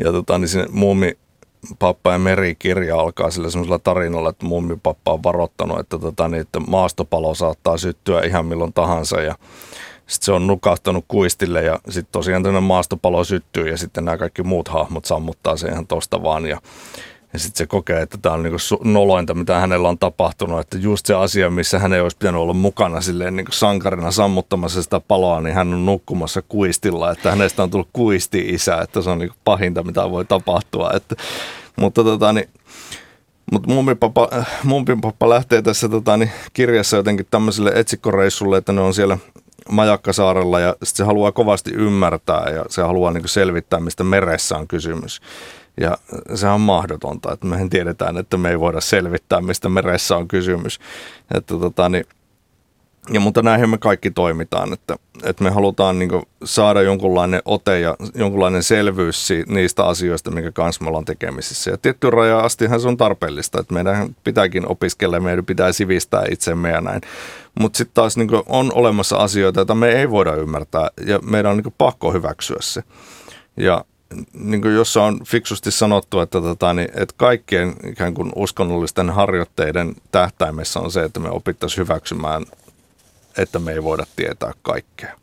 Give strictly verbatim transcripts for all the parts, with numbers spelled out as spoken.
ja tota, niin sinne Muumipappa ja merikirja alkaa sillä semmoisella tarinalla, että Muumipappa on varoittanut, että, tota, niin, että maastopalo saattaa syttyä ihan milloin tahansa ja sitten se on nukahtanut kuistille ja sitten tosiaan tämmöinen maastopalo syttyy ja sitten nämä kaikki muut hahmot sammuttaa se ihan tosta vaan ja Ja sitten se kokee, että tämä on niinku nolointa, mitä hänellä on tapahtunut, että just se asia, missä hän ei olisi pitänyt olla mukana silleen niinku sankarina sammuttamassa sitä paloa, niin hän on nukkumassa kuistilla, että hänestä on tullut kuisti-isä, että se on niinku pahinta, mitä voi tapahtua. Että, mutta tota, niin, mutta Muumipappa, Muumipappa lähtee tässä tota, niin, kirjassa jotenkin tämmöiselle etsikkoreissulle, että ne on siellä Majakkasaarella ja sitten se haluaa kovasti ymmärtää ja se haluaa niinku selvittää, mistä meressä on kysymys. Ja sehän on mahdotonta, että mehän tiedetään, että me ei voida selvittää, mistä meressä on kysymys. Että tota, niin, ja, mutta näinhän me kaikki toimitaan, että, että me halutaan niin kuin saada jonkunlainen ote ja jonkunlainen selvyys niistä asioista, minkä kanssa me ollaan tekemisissä. Ja tiettyyn rajaan astihan se on tarpeellista, että meidän pitääkin opiskella ja meidän pitää sivistää itsemme ja näin. Mutta sitten taas niin kuin on olemassa asioita, joita me ei voida ymmärtää ja meidän on niin kuin pakko hyväksyä se. Ja niin kuin jossa on fiksusti sanottu, että, tota, niin, että kaikkien ikään kuin uskonnollisten harjoitteiden tähtäimessä on se, että me opittaisiin hyväksymään, että me ei voida tietää kaikkea.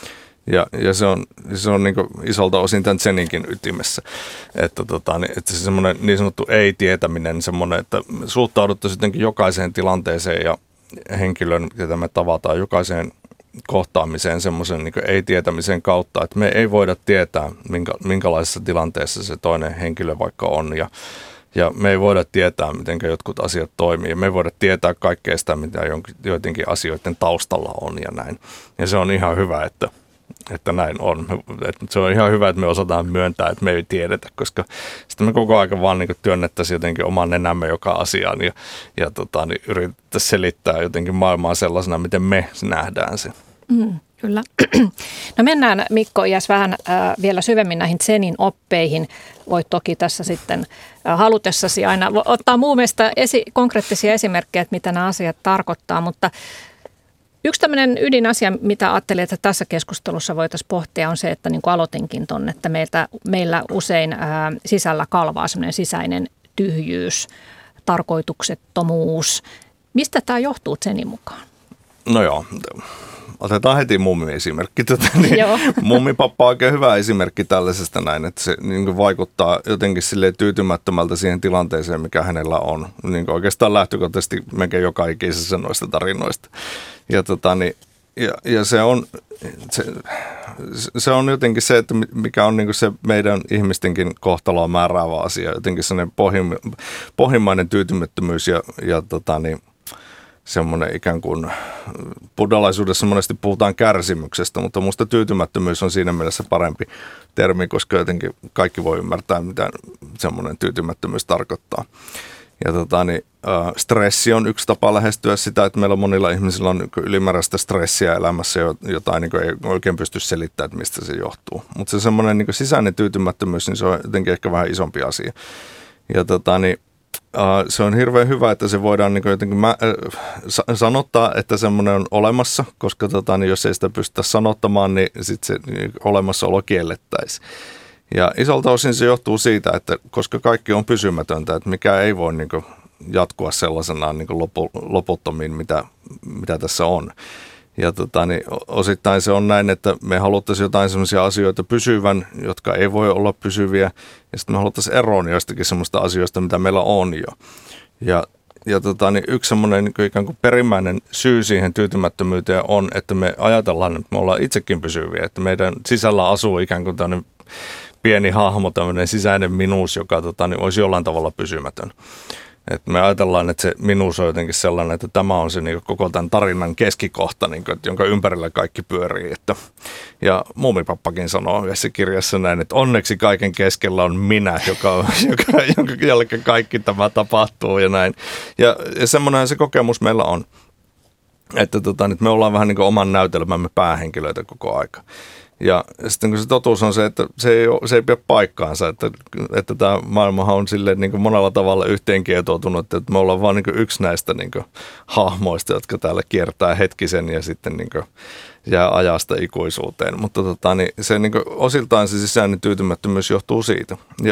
Ja, ja se on, se on niin kuin isolta osin tämän Zeninkin ytimessä, että, tota, niin, että se semmoinen niin sanottu ei-tietäminen, semmoinen, että suhtauduttaisiin jotenkin jokaiseen tilanteeseen ja henkilön, jota me tavataan, jokaiseen kohtaamiseen semmoisen niin kuin ei-tietämisen kautta, että me ei voida tietää, minkä, minkälaisessa tilanteessa se toinen henkilö vaikka on ja, ja me ei voida tietää, miten jotkut asiat toimii ja me ei voida tietää kaikkea sitä, mitä joidenkin asioiden taustalla on ja näin. Ja se on ihan hyvä, että, että näin on. Että se on ihan hyvä, että me osataan myöntää, että me ei tiedetä, koska sitten me koko ajan vaan niin kuin työnnettäisiin jotenkin oman nenämme joka asiaan ja, ja tota, niin yritettäisiin selittää jotenkin maailmaa sellaisena, miten me nähdään se. Mm, kyllä. No mennään, Mikko Iäs, vähän äh, vielä syvemmin näihin Zenin oppeihin. Voit toki tässä sitten äh, halutessasi aina ottaa muun mielestä esi- konkreettisia esimerkkejä, että mitä nämä asiat tarkoittaa, mutta yksi tämmöinen ydinasia, mitä ajattelin, että tässä keskustelussa voitaisiin pohtia, on se, että niin kuin aloitinkin tuonne, että meiltä, meillä usein ää, sisällä kalvaa semmoinen sisäinen tyhjyys, tarkoituksettomuus. Mistä tämä johtuu Zenin mukaan? No joo, otetaan heti mummi-esimerkki. Tota, niin Muumipappa on oikein hyvä esimerkki tällaisesta näin, että se niin kuin vaikuttaa jotenkin silleen tyytymättömältä siihen tilanteeseen, mikä hänellä on. Niin kuin oikeastaan lähtökohtaisesti melkein joka ikisessä noista tarinoista. Ja, tota, niin, ja, ja se, on, se, se on jotenkin se, että mikä on niin kuin se meidän ihmistenkin kohtaloa määräävä asia. Jotenkin sellainen pohjim, pohjimmainen tyytymättömyys ja, ja tota, niin, semmoinen ikään kuin buddhalaisuudessa monesti puhutaan kärsimyksestä, mutta minusta tyytymättömyys on siinä mielessä parempi termi, koska jotenkin kaikki voi ymmärtää, mitä semmoinen tyytymättömyys tarkoittaa. Ja tota, niin, äh, stressi on yksi tapa lähestyä sitä, että meillä monilla ihmisillä on ylimääräistä stressiä elämässä, jota niin ei oikein pysty selittämään, että mistä se johtuu. Mutta se semmoinen niin sisäinen tyytymättömyys, niin se on jotenkin ehkä vähän isompi asia. Ja tota, niin, Uh, se on hirveän hyvä, että se voidaan niin jotenkin mä, äh, sanottaa, että semmoinen on olemassa, koska tota, niin jos ei sitä pystytä sanottamaan, niin sitten se niin olemassaolo kiellettäisiin. Ja isolta osin se johtuu siitä, että koska kaikki on pysymätöntä, että mikä ei voi niin jatkua sellaisenaan niin lopu, loputtomiin, mitä, mitä tässä on. Ja tota, niin osittain se on näin, että me haluttaisiin jotain sellaisia asioita pysyvän, jotka ei voi olla pysyviä. Ja sitten me haluttaisiin eroon jostakin sellaista asioista, mitä meillä on jo. Ja, ja tota, niin yksi semmoinen niin ikään kuin perimmäinen syy siihen tyytymättömyyteen on, että me ajatellaan, että me ollaan itsekin pysyviä. Että meidän sisällä asuu ikään kuin tämmöinen pieni hahmo, tämmöinen sisäinen minuus, joka tota, niin olisi jollain tavalla pysymätön. Et me ajatellaan, että se minuus on jotenkin sellainen, että tämä on se niin koko tämän tarinan keskikohta, niin kuin, jonka ympärillä kaikki pyörii. Että, ja Muumipappakin sanoo yhdessä kirjassa näin, että onneksi kaiken keskellä on minä, joka, joka, jonka jälkeen kaikki tämä tapahtuu ja näin. Ja, ja semmoinen se kokemus meillä on, että, tota, että me ollaan vähän niin kuin oman näytelmämme päähenkilöitä koko aika. Ja sitten kun se totuus on se, että se ei, ole, se ei pidä paikkaansa, että, että tämä maailmahan on silleen niin kuin monella tavalla yhteenkietoutunut, että me ollaan vaan niin kuin yksi näistä niin kuin hahmoista, jotka täällä kiertää hetkisen ja sitten niin kuin jää ajasta ikuisuuteen. Mutta tota, niin se niin kuin osiltaan se sisäinen tyytymättömyys johtuu siitä. Ja